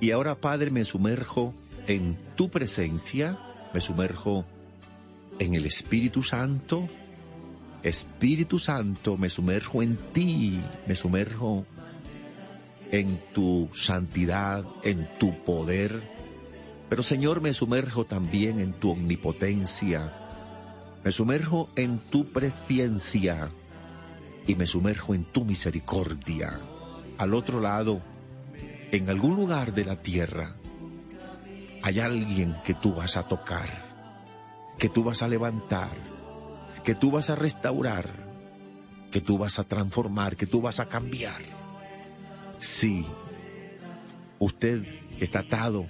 Y ahora, Padre, me sumerjo en tu presencia, me sumerjo en el Espíritu Santo. Espíritu Santo, me sumerjo en ti, me sumerjo en tu santidad, en tu poder. Pero, Señor, me sumerjo también en tu omnipotencia, me sumerjo en tu presciencia y me sumerjo en tu misericordia. Al otro lado, en algún lugar de la tierra, hay alguien que tú vas a tocar, que tú vas a levantar, que tú vas a restaurar, que tú vas a transformar, que tú vas a cambiar. Sí, usted que está atado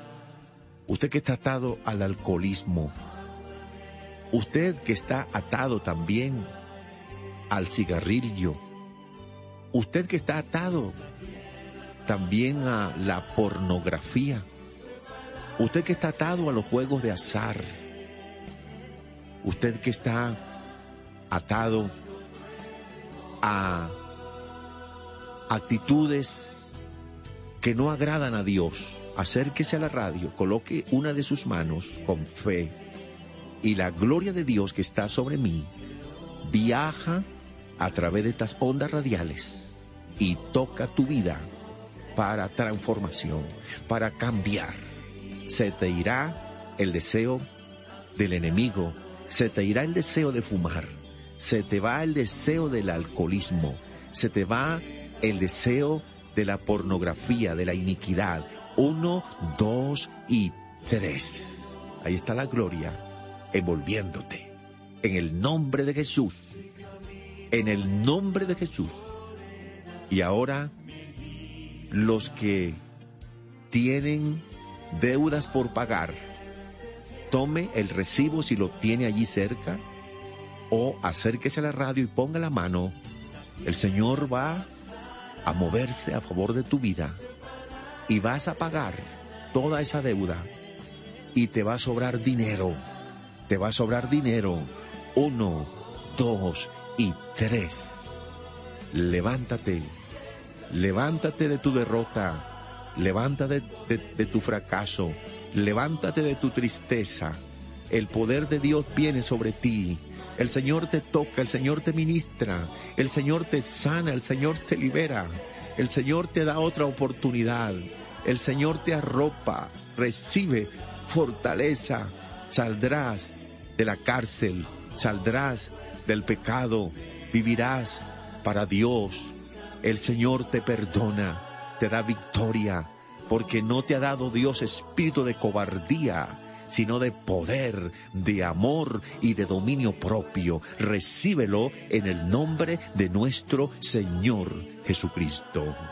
al alcoholismo, usted que está atado también al cigarrillo, usted que está atado también a la pornografía, usted que está atado a los juegos de azar, usted que está atado a actitudes que no agradan a Dios, acérquese a la radio, coloque una de sus manos con fe y la gloria de Dios que está sobre mí viaja a través de estas ondas radiales y toca tu vida para transformación, para cambiar. Se te irá el deseo del enemigo, se te irá el deseo de fumar, se te va el deseo del alcoholismo, se te va el deseo de la pornografía, de la iniquidad. 1, 2 y 3. Ahí está la gloria envolviéndote. En el nombre de Jesús. En el nombre de Jesús. Y ahora, los que tienen deudas por pagar, tome el recibo si lo tiene allí cerca, o acérquese a la radio y ponga la mano. El Señor va a moverse a favor de tu vida y vas a pagar toda esa deuda y te va a sobrar dinero. Te va a sobrar dinero. 1, 2 y 3. Levántate. Levántate de tu derrota. Levántate de tu fracaso. Levántate de tu tristeza. El poder de Dios viene sobre ti. El Señor te toca, el Señor te ministra, el Señor te sana, el Señor te libera, el Señor te da otra oportunidad, el Señor te arropa, recibe fortaleza, saldrás de la cárcel, saldrás del pecado, vivirás para Dios. El Señor te perdona, te da victoria, porque no te ha dado Dios espíritu de cobardía, sino de poder, de amor y de dominio propio. Recíbelo en el nombre de nuestro Señor Jesucristo.